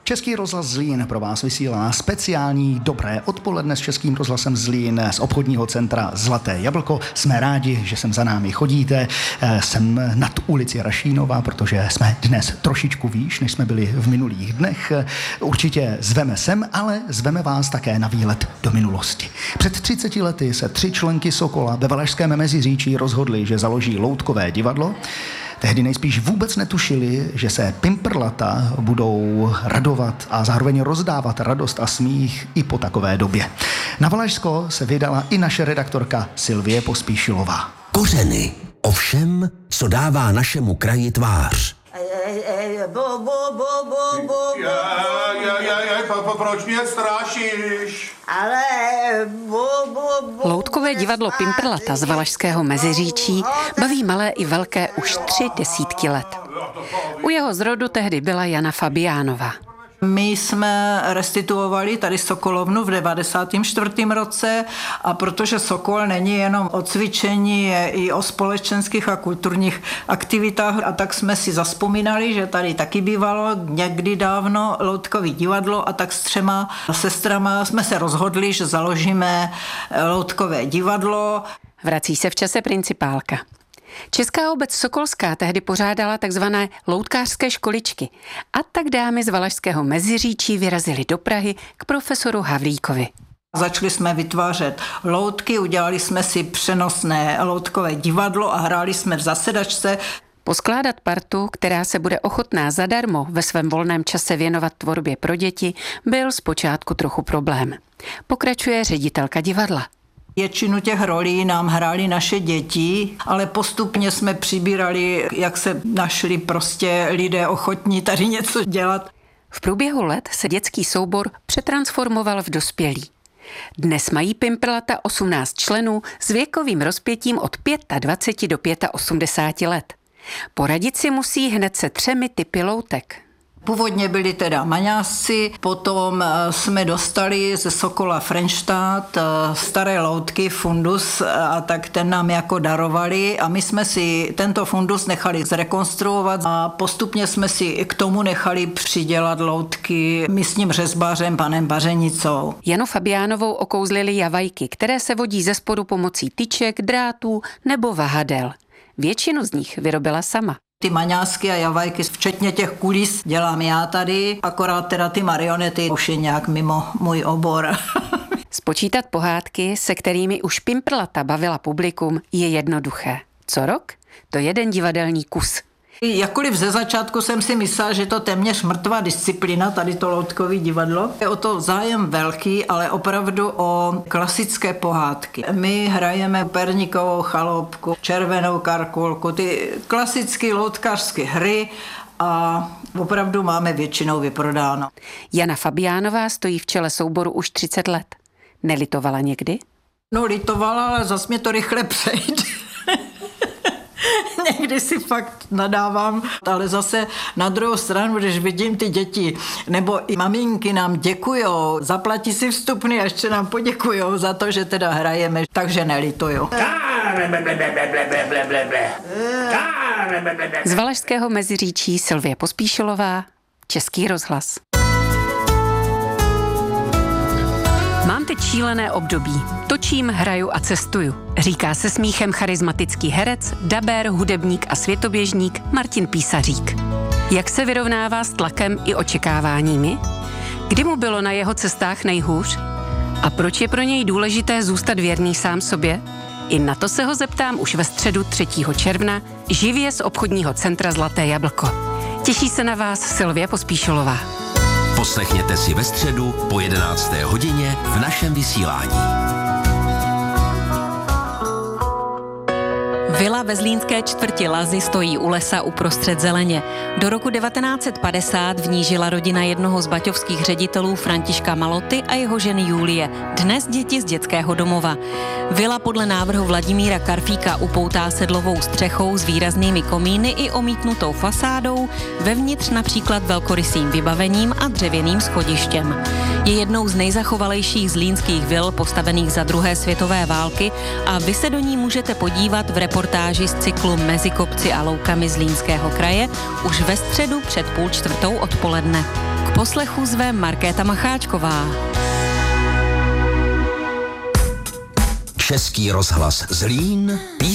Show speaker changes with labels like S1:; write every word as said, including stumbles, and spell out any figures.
S1: Český rozhlas Zlín pro vás vysílá speciální dobré odpoledne s Českým rozhlasem Zlín z obchodního centra Zlaté jablko. Jsme rádi, že sem za námi chodíte. Jsem nad ulici Rašínova, protože jsme dnes trošičku výš, než jsme byli v minulých dnech. Určitě zveme sem, ale zveme vás také na výlet do minulosti. Před třiceti lety se tři členky Sokola ve Valašském Meziříčí rozhodly, že založí loutkové divadlo. Tehdy nejspíš vůbec netušili, že se pimprlata budou radovat a zároveň rozdávat radost a smích i po takové době. Na Valašsko se vydala i naše redaktorka Sylvie Pospíšilová.
S2: Kořeny o všem, co dává našemu kraji tvář.
S3: Proč mě strašíš?
S4: Ale...
S5: Loutkové divadlo Pimprlata z Valašského Meziříčí baví malé i velké už tři desítky let. U jeho zrodu tehdy byla Jana Fabiánová.
S4: My jsme restituovali tady Sokolovnu v devadesátém čtvrtém roce a protože Sokol není jenom o cvičení, je i o společenských a kulturních aktivitách a tak jsme si zazpomínali, že tady taky bývalo někdy dávno loutkové divadlo a tak s třema sestrama jsme se rozhodli, že založíme loutkové divadlo.
S5: Vrací se v čase principálka. Česká obec Sokolská tehdy pořádala takzvané loutkářské školičky a tak dámy z Valašského Meziříčí vyrazily do Prahy k profesoru Havlíkovi.
S4: Začali jsme vytvářet loutky, udělali jsme si přenosné loutkové divadlo a hráli jsme v zasedačce.
S5: Poskládat partu, která se bude ochotná zadarmo ve svém volném čase věnovat tvorbě pro děti, byl zpočátku trochu problém. Pokračuje ředitelka divadla.
S4: Většinu těch rolí nám hráli naše děti, ale postupně jsme přibírali, jak se našli prostě lidé ochotní tady něco dělat.
S5: V průběhu let se dětský soubor přetransformoval v dospělý. Dnes mají Pimprlata osmnáct členů s věkovým rozpětím od dvacet pět do osmdesáti pěti let. Poradit si musí hned se třemi typy loutek.
S4: Původně byli teda maňásci, potom jsme dostali ze Sokola Frenštát staré loutky, fundus, a tak ten nám jako darovali a my jsme si tento fundus nechali zrekonstruovat a postupně jsme si k tomu nechali přidělat loutky místním řezbářem panem Bařenicou.
S5: Janu Fabiánovou okouzlily javajky, které se vodí ze spodu pomocí tyček, drátů nebo vahadel. Většinu z nich vyrobila sama.
S4: Ty maňásky a javajky, včetně těch kulis, dělám já tady, akorát teda ty marionety už je nějak mimo můj obor.
S5: Spočítat pohádky, se kterými už Pimprlata bavila publikum, je jednoduché. Co rok? To jeden divadelní kus.
S4: Jakkoliv ze začátku jsem si myslela, že to téměř mrtvá disciplína, tady to loutkový divadlo. Je o to zájem velký, ale opravdu o klasické pohádky. My hrajeme Perníkovou chaloupku, Červenou karkulku, ty klasické loutkářské hry a opravdu máme většinou vyprodáno.
S5: Jana Fabiánová stojí v čele souboru už třicet let. Nelitovala někdy?
S4: No litovala, ale zas mě to rychle přejde. Někdy si fakt nadávám, ale zase na druhou stranu, když vidím ty děti, nebo i maminky nám děkujou, zaplatí si vstupný a ještě nám poděkujou za to, že teda hrajeme, takže nelituju.
S5: Z Valašského Meziříčí Sylvie Pospíšilová, Český rozhlas. Mám teď šílené období. Točím, hraju a cestuju. Říká se smíchem charismatický herec, dabér, hudebník a světoběžník Martin Písařík. Jak se vyrovnává s tlakem i očekáváními? Kdy mu bylo na jeho cestách nejhůř? A proč je pro něj důležité zůstat věrný sám sobě? I na to se ho zeptám už ve středu třetího června živě z obchodního centra Zlaté jablko. Těší se na vás Sylvie Pospíšilová.
S2: Poslechněte si ve středu po jedenácté hodině v našem vysílání.
S6: Vila ve zlínské čtvrti Lazy stojí u lesa uprostřed zeleně. Do roku devatenáct set padesát v ní žila rodina jednoho z baťovských ředitelů Františka Maloty a jeho ženy Julie, dnes děti z dětského domova. Vila podle návrhu Vladimíra Karfíka upoutá sedlovou střechou s výraznými komíny i omítnutou fasádou, vevnitř například velkorysým vybavením a dřevěným schodištěm. Je jednou z nejzachovalejších zlínských vil postavených za druhé světové války a vy se do ní můžete podívat v reportáži z cyklu Mezi kopci a loukami Zlínského kraje už ve středu před půl čtvrtou odpoledne. K poslechu zve Markéta Macháčková.
S2: Český rozhlas Zlín,